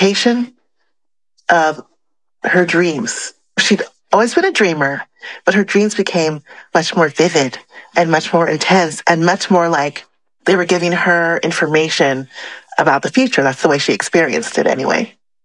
magnification of her dreams. She'd always been a dreamer, but her dreams became much more vivid and much more intense and much more like they were giving her information about the future. That's the way she experienced it anyway.